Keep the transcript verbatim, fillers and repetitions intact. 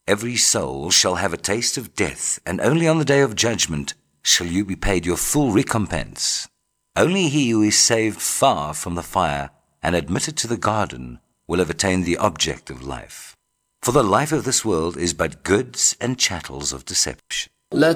Every soul shall have a taste of death, and only on the day of judgment shall you be paid your full recompense. Only he who is saved far from the fire and admitted to the garden will have attained the object of life. For the life of this world is but goods and chattels of deception.